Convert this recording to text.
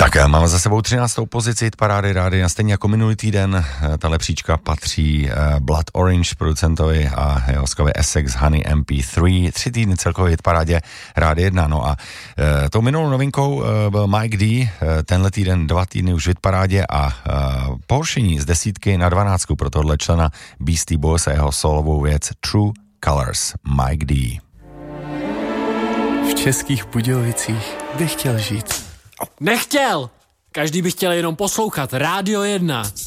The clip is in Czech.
Tak máme za sebou 13. pozici hitparády rádia, stejně jako minulý týden. Tahle příčka patří Blood Orange producentovi a jeho skvělý Essex Honey MP3. 3 týdny celkově hitparádě rády 1. No a tou minulou novinkou byl Mike D. Tenhle týden 2 týdny už v hitparádě a pohoršení z 10 na 12 pro tohle člena Beastie Boys a jeho solovou věc True Colors. Mike D. V Českých Budějovicích bych chtěl žít. Nechtěl! Každý by chtěl jenom poslouchat Rádio 1.